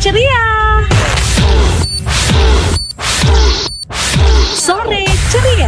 ceria. Sore ceria.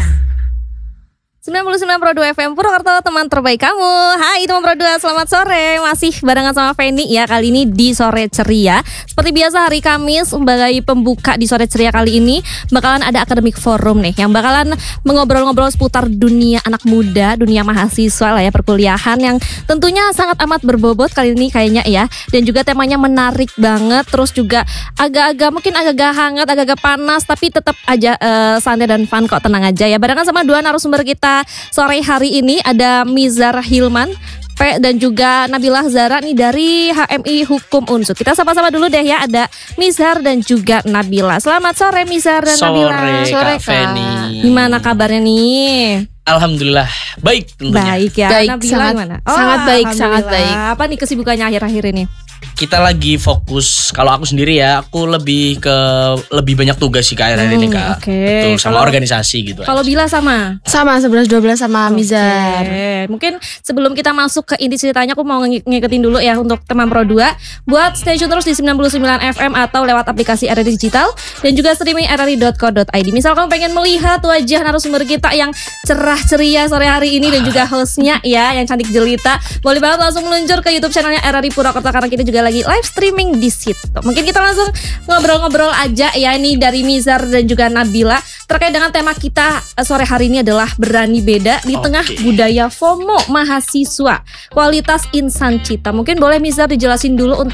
99,2 FM Purwokerto, teman terbaik kamu. Hai teman Pro 2, selamat sore. Masih barengan sama Feni ya, kali ini di Sore Ceria. Seperti biasa hari Kamis, sebagai pembuka di Sore Ceria kali ini bakalan ada Academic Forum nih, yang bakalan mengobrol-ngobrol seputar dunia anak muda, dunia mahasiswa lah ya, perkuliahan, yang tentunya sangat amat berbobot kali ini kayaknya ya. Dan juga temanya menarik banget, terus juga mungkin agak-agak hangat, agak-agak panas, tapi tetap aja santai dan fun kok, tenang aja ya. Barengan sama dua narasumber kita sore hari ini, ada Mizar Hilman dan juga Nabila Zara nih dari HMI Hukum Unsud. Kita sama-sama dulu deh ya, ada Mizar dan juga Nabila. Selamat sore Mizar dan Nabila. Sore Kak Feni. Gimana kabarnya nih? Alhamdulillah baik tentunya. Baik ya. Baik, Nabila gimana? sangat baik, sangat alhamdulillah. baik. Apa nih kesibukannya akhir-akhir ini? Kita lagi fokus, kalau aku sendiri ya, aku lebih banyak tugas sih Kak ini Kak. Oke. Betul, sama Kalau- organisasi gitu. Kalau aja. Bila sama? Sama 11-12 sama Mizar. Oke, mungkin sebelum kita masuk ke inti ceritanya, aku mau ngingetin dulu ya untuk teman Pro 2 buat stay tune terus di 99 FM atau lewat aplikasi RRI Digital dan juga streaming rri.co.id. Misal kamu pengen melihat wajah narasumber kita yang cerah ceria sore hari ini dan juga hostnya ya yang cantik jelita, boleh banget langsung meluncur ke YouTube channelnya RRI Purwokerto karena kita juga lagi live streaming di situ. Mungkin kita langsung ngobrol-ngobrol aja ya, ini dari Mizar dan juga Nabila terkait dengan tema kita sore hari ini adalah berani beda di tengah budaya FOMO mahasiswa, kualitas insan cita. Mungkin boleh Mizar dijelasin dulu untuk